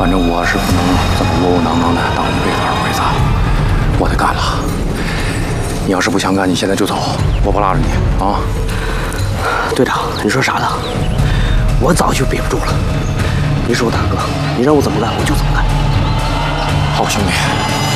反正我是不能这么窝窝囊囊的当一辈子二鬼子，我得干了。你要是不想干，你现在就走，我不拉着你啊。 队长，你说啥呢？我早就憋不住了。你是我大哥，你让我怎么干我就怎么干。 好兄弟。